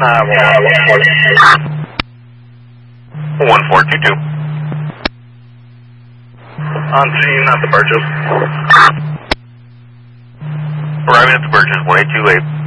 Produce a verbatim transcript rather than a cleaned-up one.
uh, one four two two. On scene at the Birches. Arriving at the Birches, one eight two eight.